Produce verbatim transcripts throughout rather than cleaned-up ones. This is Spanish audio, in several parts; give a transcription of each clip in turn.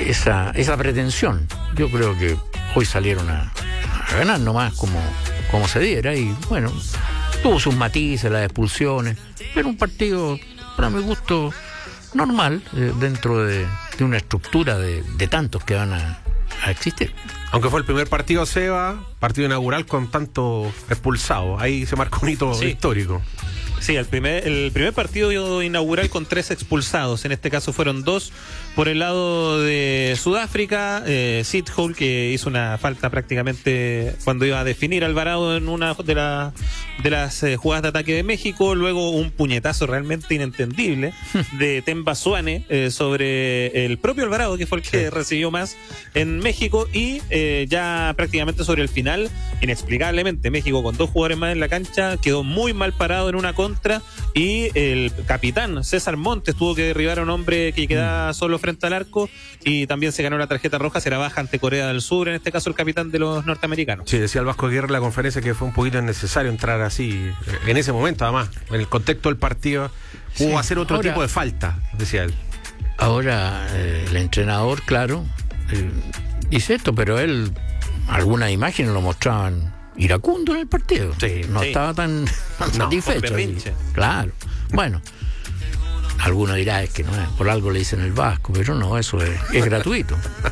esa, esa pretensión. Yo creo que hoy salieron a, a ganar nomás como, como se diera, y bueno, tuvo sus matices, las expulsiones, pero un partido, para mi gusto, normal, eh, dentro de, de una estructura de, de tantos que van a, a existir. Aunque fue el primer partido, Seba, partido inaugural con tanto expulsado, ahí se marcó un hito sí. histórico. Sí, el primer, el primer partido inaugural con tres expulsados. En este caso fueron dos por el lado de Sudáfrica. Eh, Sithole, que hizo una falta prácticamente cuando iba a definir a Alvarado en una de, la, de las eh, jugadas de ataque de México. Luego un puñetazo realmente inentendible de Temba Suane eh, sobre el propio Alvarado, que fue el que sí. recibió más en México. Y eh, ya prácticamente sobre el final, inexplicablemente, México con dos jugadores más en la cancha quedó muy mal parado en una contra, y el capitán César Montes tuvo que derribar a un hombre que quedaba solo frente al arco, y también se ganó la tarjeta roja, será baja ante Corea del Sur, en este caso el capitán de los norteamericanos. Sí, decía el Vasco Aguirre en la conferencia que fue un poquito innecesario entrar así, en ese momento además, en el contexto del partido, sí. hubo hacer otro ahora, tipo de falta, decía él. Ahora eh, el entrenador, claro, eh, dice esto, pero él, algunas imágenes lo mostraban iracundo en el partido. Sí, no sí. estaba tan no, satisfecho. Claro. Bueno, alguno dirá es que no es, por algo le dicen el Vasco, pero no, eso es, es gratuito.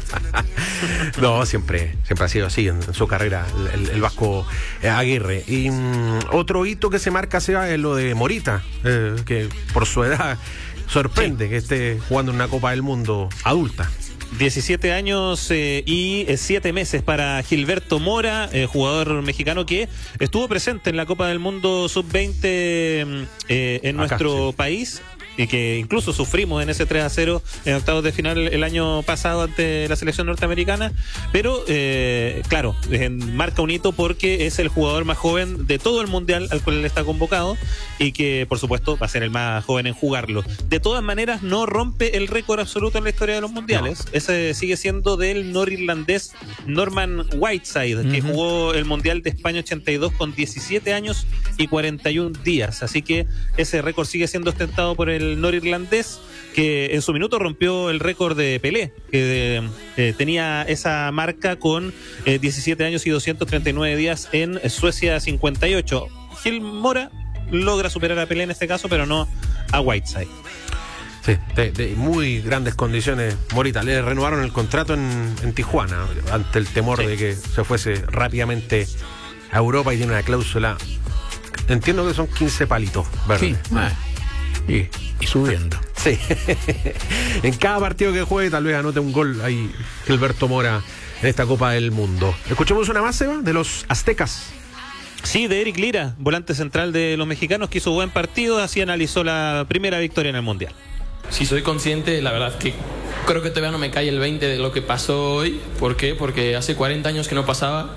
No, siempre, siempre ha sido así en, en su carrera el, el Vasco eh, Aguirre. Y um, otro hito que se marca Seba, es lo de Morita, eh, que por su edad sorprende sí. que esté jugando en una Copa del Mundo adulta. diecisiete años eh, y siete meses para Gilberto Mora, eh, jugador mexicano que estuvo presente en la Copa del Mundo sub veinte eh, en Acá, nuestro sí. país, y que incluso sufrimos en ese tres a cero en octavos de final el año pasado ante la selección norteamericana, pero eh, claro, eh, marca un hito porque es el jugador más joven de todo el mundial al cual él está convocado, y que por supuesto va a ser el más joven en jugarlo. De todas maneras no rompe el récord absoluto en la historia de los mundiales, no. Ese sigue siendo del norirlandés Norman Whiteside, uh-huh. que jugó el mundial de España ochenta y dos con diecisiete años y cuarenta y un días, así que ese récord sigue siendo ostentado por el el norirlandés, que en su minuto rompió el récord de Pelé, que eh, tenía esa marca con eh, diecisiete años y doscientos treinta y nueve días en Suecia cincuenta y ocho. Gil Mora logra superar a Pelé en este caso, pero no a Whiteside. Sí, de, de muy grandes condiciones. Morita, le renovaron el contrato en, en Tijuana ante el temor sí. de que se fuese rápidamente a Europa, y tiene una cláusula, entiendo que son quince palitos verdes. Sí. Ah. Y, y subiendo. Sí. En cada partido que juegue tal vez anote un gol ahí Gilberto Mora en esta Copa del Mundo. Escuchemos una más, Seba, de los aztecas. Sí, de Eric Lira, volante central de los mexicanos, que hizo buen partido, así analizó la primera victoria en el Mundial. Sí, soy consciente, la verdad que creo que todavía no me cae el veinte de lo que pasó hoy. ¿Por qué? Porque hace cuarenta años que no pasaba.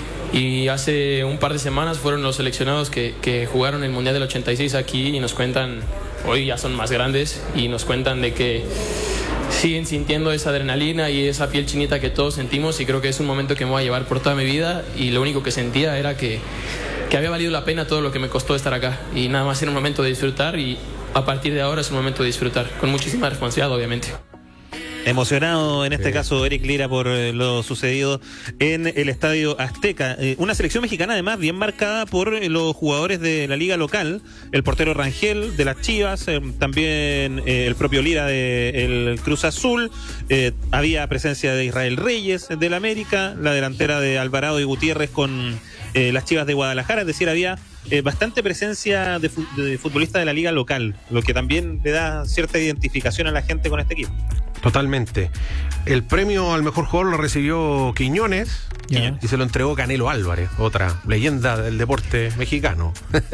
Y hace un par de semanas fueron los seleccionados que, que jugaron el Mundial del ochenta y seis aquí, y nos cuentan, hoy ya son más grandes, y nos cuentan de que siguen sintiendo esa adrenalina y esa piel chinita que todos sentimos, y creo que es un momento que me voy a llevar por toda mi vida, y lo único que sentía era que, que había valido la pena todo lo que me costó estar acá, y nada más era un momento de disfrutar, y a partir de ahora es un momento de disfrutar, con muchísima responsabilidad, obviamente. Emocionado en este sí. caso Eric Lira por eh, lo sucedido en el Estadio Azteca. Eh, una selección mexicana además bien marcada por eh, los jugadores de la liga local, el portero Rangel de las Chivas, eh, también eh, el propio Lira del Cruz Azul, eh, había presencia de Israel Reyes del América, la delantera de Alvarado y Gutiérrez con eh, las Chivas de Guadalajara, es decir, había eh, bastante presencia de, fu- de futbolistas de la liga local, lo que también le da cierta identificación a la gente con este equipo. Totalmente. El premio al mejor jugador lo recibió Quiñones, yeah. y se lo entregó Canelo Álvarez, otra leyenda del deporte mexicano.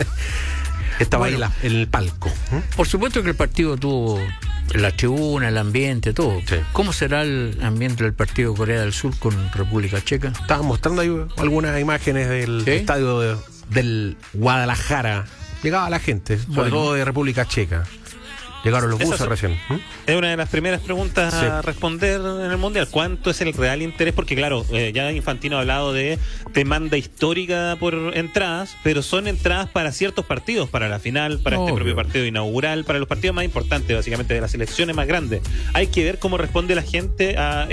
Estaba bueno, ahí la, en el palco. ¿Mm? Por supuesto que el partido tuvo la tribuna, el ambiente, todo. Sí. ¿Cómo será el ambiente del partido de Corea del Sur con República Checa? Estaban mostrando ahí algunas imágenes del ¿Sí? estadio de, del Guadalajara. Llegaba la gente, sobre bueno. todo de República Checa. Llegaron los buses recién. ¿Mm? Es una de las primeras preguntas sí. a responder en el Mundial. ¿Cuánto es el real interés? Porque claro, eh, ya Infantino ha hablado de demanda histórica por entradas, pero son entradas para ciertos partidos, para la final, para Obvio. este propio partido inaugural, para los partidos más importantes, básicamente de las selecciones más grandes. Hay que ver cómo responde la gente a